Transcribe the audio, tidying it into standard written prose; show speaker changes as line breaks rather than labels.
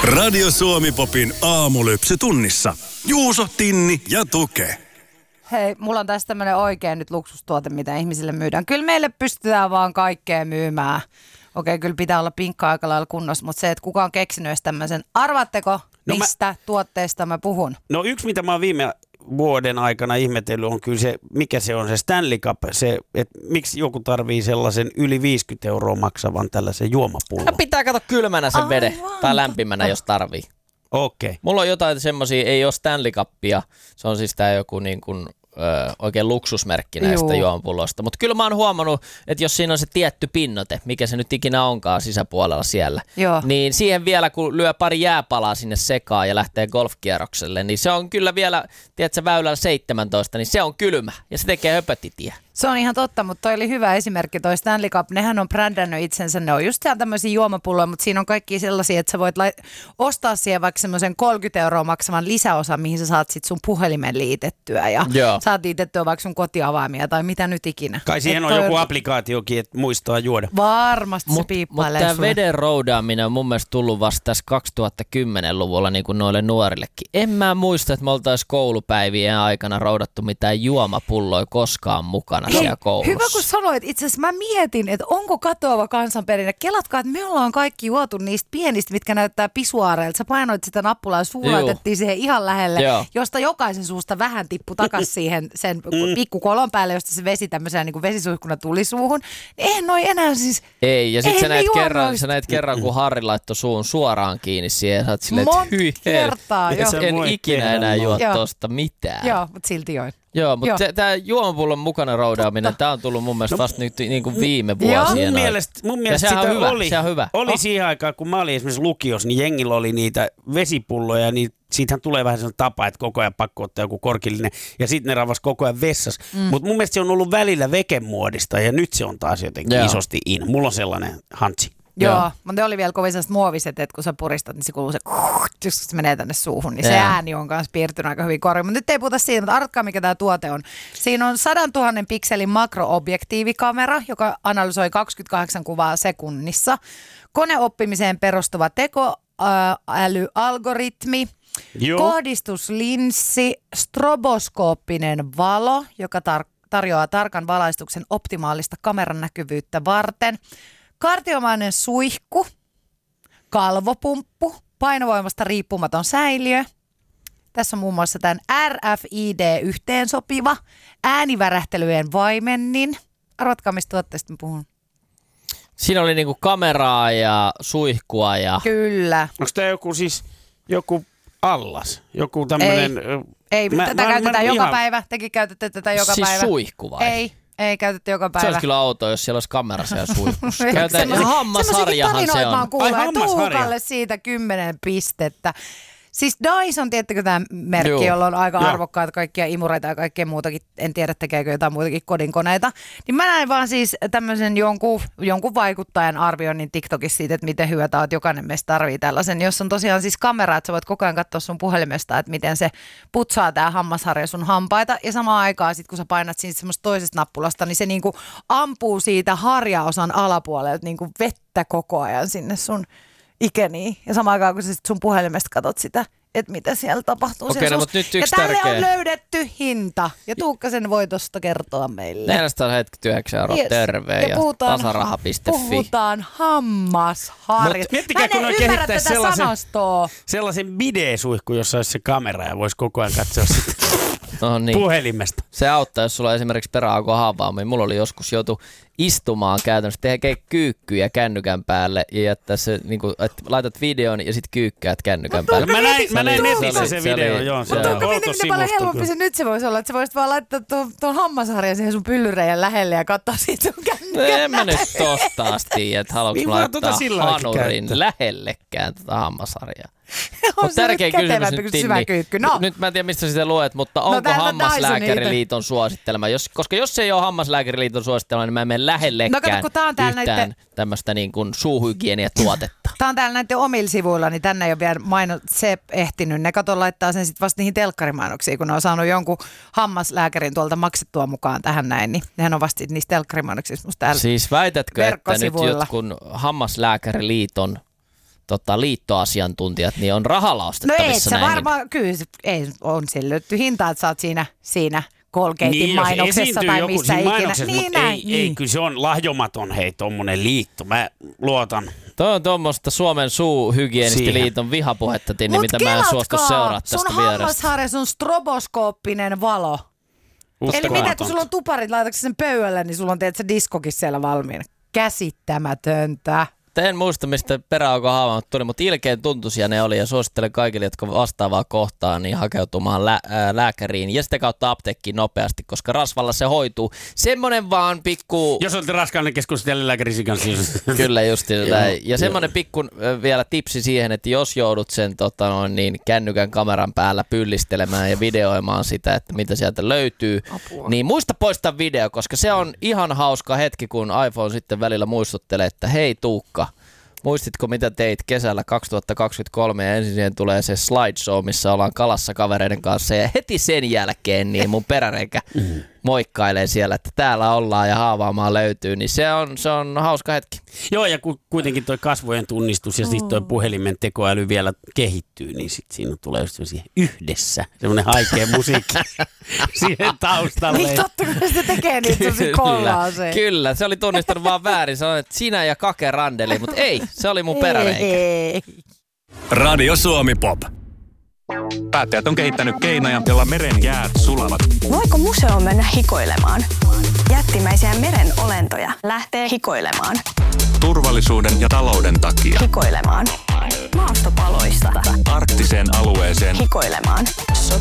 Radio Suomi-popin aamulypsy tunnissa. Juuso, Tinni ja Tuke.
Hei, mulla on tässä tämmönen oikein nyt luksustuote, mitä ihmisille myydään. Kyllä meille pystytään vaan kaikkea myymään. Okei, kyllä pitää olla pinkka aika lailla kunnossa, mutta se, että kuka on keksinyt edes tämmöisen. Arvaatteko, mistä tuotteesta mä puhun?
No yksi, mitä mä oon viime vuoden aikana ihmetellyt, on kyllä se, mikä se on se Stanley Cup, se, että miksi joku tarvii sellaisen yli 50 € maksavan tällaisen juomapullon.
No pitää katsoa kylmänä sen veden tai lämpimänä, jos tarvii.
Okei.
Mulla on jotain semmosia, ei ole Stanley Cupia, se on siis tää joku niin kuin oikein luksusmerkki näistä juomapulloista. Mutta kyllä mä oon huomannut, että jos siinä on se tietty pinnote, mikä se nyt ikinä onkaan sisäpuolella siellä, niin siihen vielä kun lyö pari jääpalaa sinne sekaan ja lähtee golfkierrokselle, niin se on kyllä vielä, tiedätkö, väylällä 17, niin se on kylmä ja se tekee höpötitiä.
Se on ihan totta, mutta toi oli hyvä esimerkki, toi Stanley Cup. Nehän on brändännyt itsensä, ne on just tämmöisiä juomapulloja, mutta siinä on kaikki sellaisia, että sä voit ostaa siihen vaikka semmoisen 30 € maksavan lisäosan, mihin sä saat sit sun puhelimen liitettyä ja saat liitettyä vaikka sun kotiavaimia tai mitä nyt ikinä.
Kai siihen on joku applikaatiokin, että muistaa juoda.
Varmasti se piippailee
Mutta
sulle.
tämä veden roudaaminen on mun mielestä tullut vasta tässä 2010-luvulla niin kuin noille nuorillekin. En mä muista, että me oltaisiin koulupäivien aikana roudattu mitään juomapulloja koskaan mukana.
Hyvä kun sanoit, itse asiassa mä mietin, että onko katoava kansanperinne. Kelatkaa, että me ollaan kaikki juotu niistä pienistä, mitkä näyttää pisuaareilta. Sä painoit sitä nappulaa ja suu laitettiin siihen ihan lähelle, josta jokaisen suusta vähän tippui takas siihen sen pikkukolon päälle, josta se vesi tämmöisenä niin kuin vesisuihkuna tuli suuhun. Eihän noi enää siis.
Ei, ja sit sä näet kerran, kun Harri laittoi suun suoraan kiinni siihen. Sä oot silleen, että hyi
kertaa,
en ikinä enää juo tosta mitään.
Joo, mutta silti join.
Joo, mutta tämä juomapullon mukana roudaaminen, tämä on tullut mun mielestä vasta nyt niin kuin viime vuosien.
Mun mielestä sitä
se on hyvä.
Oli siihen aikaan, kun mä olin esimerkiksi lukiossa, niin jengillä oli niitä vesipulloja, niin siitähän tulee vähän sellainen tapa, että koko ajan pakko ottaa joku korkillinen, ja sitten ne ravas koko ajan vessassa. Mutta mun mielestä se on ollut välillä vekemuodista, ja nyt se on taas jotenkin isosti in. Mulla on sellainen hantsi.
Joo, mutta ne oli vielä kovin sellaiset muoviset, että kun sä puristat, niin se kuuluu se, kun se menee tänne suuhun, niin se ääni on kanssa piirtynyt aika hyvin korjaan. Mutta nyt ei puhuta siitä, mutta arvatkaa mikä tämä tuote on. Siinä on 100 000 pikselin makroobjektiivikamera, joka analysoi 28 kuvaa sekunnissa. Koneoppimiseen perustuva tekoälyalgoritmi, kohdistuslinssi, stroboskooppinen valo, joka tarjoaa tarkan valaistuksen optimaalista kameran näkyvyyttä varten. Kardiomainen suihku, kalvopumppu, painovoimasta riippumaton säiliö. Tässä on muun muassa tämän RFID-yhteensopiva, äänivärähtelyjen vaimennin. Arvatkaa, mistä tuotteesta mä puhun.
Siinä oli niinku kameraa ja suihkua ja.
Kyllä.
Onko tämä joku allas? Joku tämmöinen.
Ei, tätä käytetään joka päivä. Tekin käytätte tätä joka päivä.
Siis suihku vai?
Ei käytetty joka päivä.
Se olisi kyllä outoa, jos siellä olisi kamerassa ja suihkussa. Hammasharjahan se on.
Mä oon kuullut, Tuukalle siitä 10 pistettä. Siis Dyson, tiedättekö tämä merkki, jolla on aika arvokkaita kaikkia imureita ja kaikkea muutakin, en tiedä tekeekö jotain muitakin kodinkoneita, niin mä näin vaan siis tämmöisen jonkun vaikuttajan arvioinnin TikTokissa siitä, että miten hyvä tämä on, että jokainen meistä tarvii tällaisen, jos on tosiaan siis kamera, että sä voit koko ajan katsoa sun puhelimesta, että miten se putsaa tämä hammasharja sun hampaita ja samaan aikaan sit kun sä painat siitä semmoista toisesta nappulasta, niin se niinku ampuu siitä harjaosan alapuolelta niinku vettä koko ajan sinne sun ikeniin. Ja samaan aikaan, kun sä sun puhelimesta katot sitä, että mitä siellä tapahtuu.
Okei, no, mutta nyt yksi
tälle on löydetty hinta. Ja Tuukka sen voi tosta kertoa meille.
479 €, terve ja tasaraha.fi.
Puhutaan hammasharjat.
Miettikää, kun on kehittää sellaisen bidesuihku, jossa olisi se kamera ja voisi koko ajan katsoa sitä puhelimesta.
Se auttaa, jos sulla on esimerkiksi peräaukon haavaaminen. Mulla oli joskus joutu istumaan käytännössä, tehdä kyykkyjä kännykän päälle ja jättää se, niin kuin, että laitat videon ja sitten kyykkäät kännykän päälle.
Mä näin netissä se video, joo.
Mutta onko mietin, miten paljon helpompi se nyt se voisi olla, että sä voisit vaan laittaa tuon hammasharjan siihen sun pyllyreijän lähelle ja katsoa siitä sun kännykän.
En mä nyt tosta asti, että haluanko laittaa hanurin lähellekään hammasharjaa. Mutta tärkeä kysymys nyt, Tinni. Nyt mä en tiedä, mistä sitä luet, mutta onko Hammaslääkäriliiton suosittelema? Koska jos ei ole Hammaslääkäriliiton suosittelema, niin mä en mene lähellekään yhtään tämmöistä niin kuin suuhygieniatuotetta.
Tää on täällä näiden omilla sivuilla, niin tänne ei ole vielä se ehtinyt. Ne kato laittaa sen sitten vasta niihin telkkarimainoksiin, kun ne on saanut jonkun hammaslääkärin tuolta maksettua mukaan tähän näin, niin nehän on vasta niissä telkkarimainoksissa musta täällä.
Siis väitätkö, että nyt jotkun Hammaslääkäriliiton liittoasiantuntijat, niin on rahalla ostettavissa
näihin. No et sä varmaan, kyllä on sille löytyy hinta, että sä oot siinä Colgatein mainoksessa tai missä ikinä.
Ei, kyllä se on lahjomaton tommonen liitto. Mä luotan.
Toi on tuommoista Suomen suuhygienistiliiton vihapuhetta, Tinni, mitä mä en suostu seuraa tästä vierestä.
Sun hammasharjas on stroboskooppinen valo. Eli mitä, kun sulla on tuparit, laitatko sen pöydälle, niin sulla on se diskokin siellä valmiina. Käsittämätöntä.
En muista, mistä peräaukon haavaamat tuli, mutta ilkeän tuntuisia ne oli ja suosittelen kaikille, jotka vastaavaa kohtaa, niin hakeutumaan lääkäriin ja sitä kautta apteekkiin nopeasti, koska rasvalla se hoituu. Semmoinen vaan pikku...
Jos olette raskaana, niin keskustella lääkärin kanssa.
Kyllä just näin. Ja semmoinen pikku vielä tipsi siihen, että jos joudut sen kännykän kameran päällä pyllistelemään ja videoimaan sitä, että mitä sieltä löytyy, niin muista poistaa video, koska se on ihan hauska hetki, kun iPhone sitten välillä muistuttelee, että hei Tuukka, muistitko mitä teit kesällä 2023 ja ensin siihen tulee se slideshow, missä ollaan kalassa kavereiden kanssa ja heti sen jälkeen niin mun peräreikä moikkailee siellä, että täällä ollaan ja haavaamaan löytyy, niin se on hauska hetki.
Joo, ja kuitenkin toi kasvojen tunnistus ja sitten toi puhelimen tekoäly vielä kehittyy, niin sitten siinä tulee just yhdessä semmoinen haikea musiikki siihen taustalle.
Niin totta, kun se tekee niitä tosi kollaaseen.
Kyllä, se oli tunnistanut vaan väärin. Se on, että sinä ja Kake randeli, mutta ei, se oli mun peräreikä.
Radio Suomi Pop.
Päättäjät on kehittänyt keinoja, joilla meren jäät sulavat.
Voiko museoon mennä hikoilemaan? Jättimäisiä meren olentoja lähtee hikoilemaan.
Turvallisuuden ja talouden takia.
Hikoilemaan. Maastopaloista.
Arktiseen alueeseen.
Hikoilemaan.